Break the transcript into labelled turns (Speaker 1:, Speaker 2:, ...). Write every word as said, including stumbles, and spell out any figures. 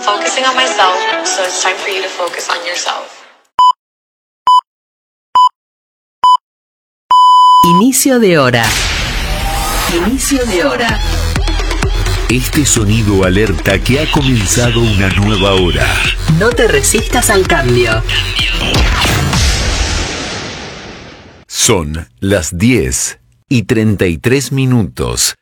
Speaker 1: focusing on myself, so it's time for you to focus on yourself.
Speaker 2: Inicio de hora. Inicio de hora.
Speaker 3: Este sonido alerta que ha comenzado una nueva hora.
Speaker 2: No te resistas al cambio.
Speaker 3: Son las diez y treinta y tres minutos.